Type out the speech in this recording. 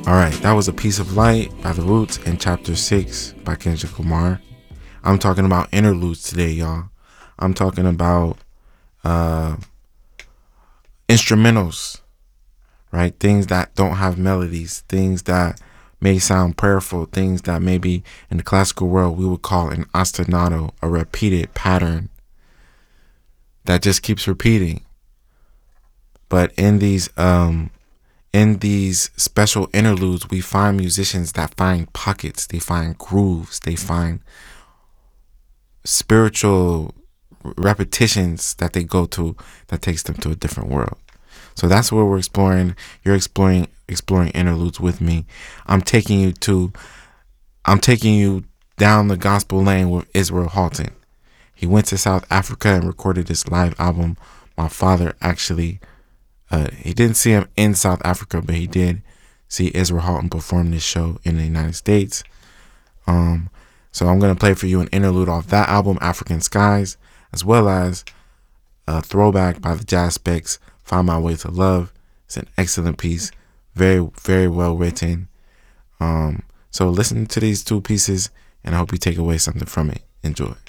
All right, that was A Piece of Light by The Roots and Chapter 6 by Kendrick Lamar. I'm talking about interludes today, y'all. I'm talking about instrumentals, right? Things that don't have melodies, things that may sound prayerful, things that maybe in the classical world we would call an ostinato, a repeated pattern that just keeps repeating. But in these special interludes, we find musicians that find pockets, they find grooves, they find spiritual repetitions that they go to that takes them to a different world. So that's what we're exploring. You're exploring interludes with me. I'm taking you down the gospel lane with Israel Houghton. He went to South Africa and recorded this live album. My father actually, he didn't see him in South Africa, but he did see Israel Houghton perform this show in the United States. So I'm going to play for you an interlude off that album, African Skies, as well as a throwback by the Jazz Specs, Find My Way to Love. It's an excellent piece, very, very well written. So listen to these two pieces, and I hope you take away something from it. Enjoy.